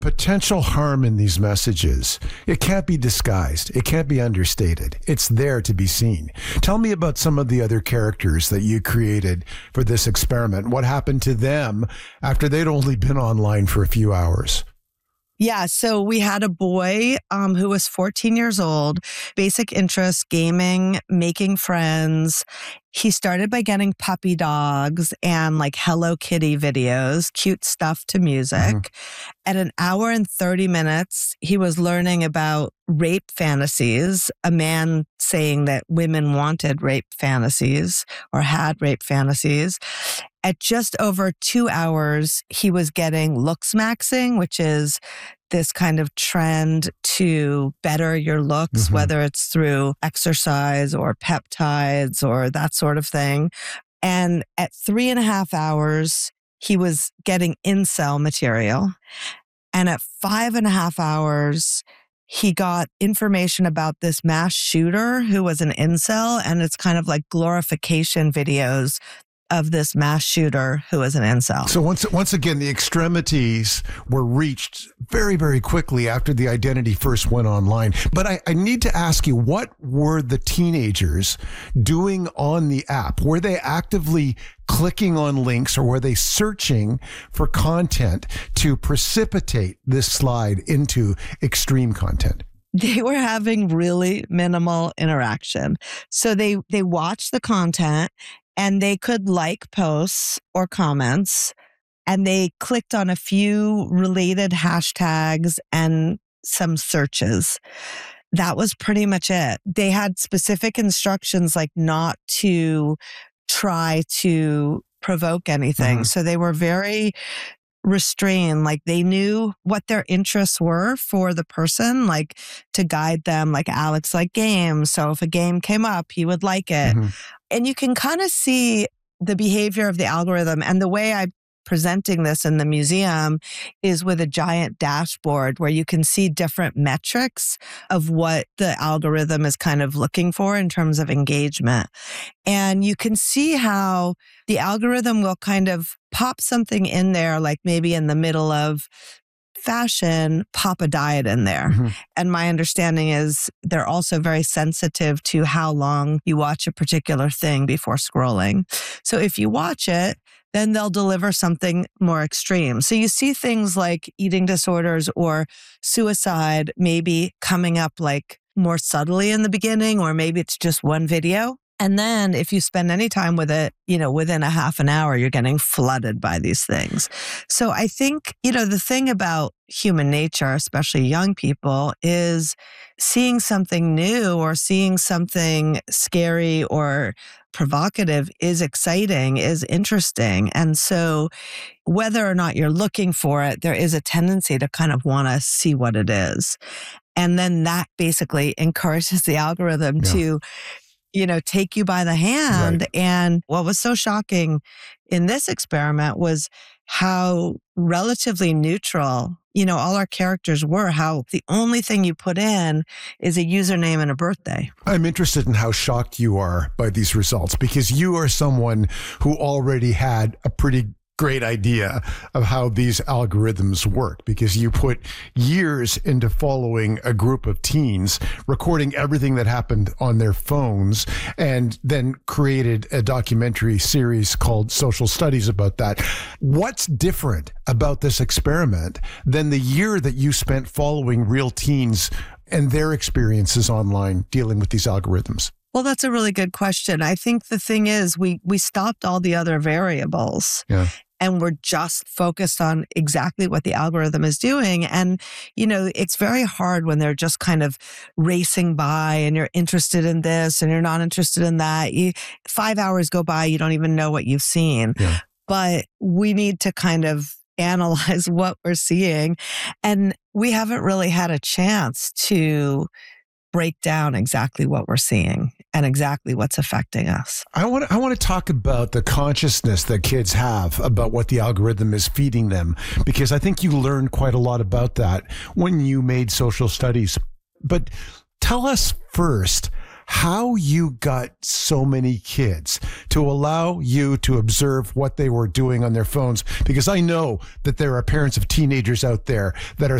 potential harm in these messages. It can't be disguised. It can't be understated. It's there to be seen. Tell me about some of the other characters that you created for this experiment. What happened to them after they'd only been online for a few hours? Yeah, so we had a boy who was 14 years old, basic interest, gaming, making friends. He started by getting puppy dogs and like Hello Kitty videos, cute stuff to music. At an hour and 30 minutes, he was learning about rape fantasies, a man saying that women wanted rape fantasies or had rape fantasies. At just over 2 hours, he was getting looks maxing, which is this kind of trend to better your looks, whether it's through exercise or peptides or that sort of thing. And at 3.5 hours, he was getting incel material. And at 5.5 hours, he got information about this mass shooter who was an incel. And it's kind of like glorification videos of this mass shooter who was an incel. So once again, the extremities were reached very, very quickly after the identity first went online. But I need to ask you, what were the teenagers doing on the app? Were they actively clicking on links, or were they searching for content to precipitate this slide into extreme content? They were having really minimal interaction. So they watched the content, and they could like posts or comments, and they clicked on a few related hashtags and some searches. That was pretty much it. They had specific instructions like not to try to provoke anything. So they were very restrained. Like they knew what their interests were for the person, like to guide them. Like Alex liked games. So if a game came up, he would like it. And you can kind of see the behavior of the algorithm. And the way I'm presenting this in the museum is with a giant dashboard where you can see different metrics of what the algorithm is kind of looking for in terms of engagement. And you can see how the algorithm will kind of pop something in there, like maybe in the middle of fashion, pop a diet in there. And my understanding is they're also very sensitive to how long you watch a particular thing before scrolling. So if you watch it, then they'll deliver something more extreme. So you see things like eating disorders or suicide maybe coming up like more subtly in the beginning, or maybe it's just one video. And then if you spend any time with it, within a half an hour, you're getting flooded by these things. So I think, the thing about human nature, especially young people, is seeing something new or seeing something scary or provocative is exciting, is interesting. And so whether or not you're looking for it, there is a tendency to kind of want to see what it is. And then that basically encourages the algorithm to take you by the hand. Right. And what was so shocking in this experiment was how relatively neutral, all our characters were, how the only thing you put in is a username and a birthday. I'm interested in how shocked you are by these results, because you are someone who already had a pretty great idea of how these algorithms work, because you put years into following a group of teens, recording everything that happened on their phones, and then created a documentary series called Social Studies about that. What's different about this experiment than the year that you spent following real teens and their experiences online dealing with these algorithms? Well, that's a really good question. I think the thing is we stopped all the other variables. And we're just focused on exactly what the algorithm is doing. And, it's very hard when they're just kind of racing by and you're interested in this and you're not interested in that. 5 hours go by, you don't even know what you've seen. But we need to kind of analyze what we're seeing. And we haven't really had a chance to break down exactly what we're seeing and exactly what's affecting us. I want to talk about the consciousness that kids have about what the algorithm is feeding them, because I think you learned quite a lot about that when you made Social Studies. But tell us first, how you got so many kids to allow you to observe what they were doing on their phones, because I know that there are parents of teenagers out there that are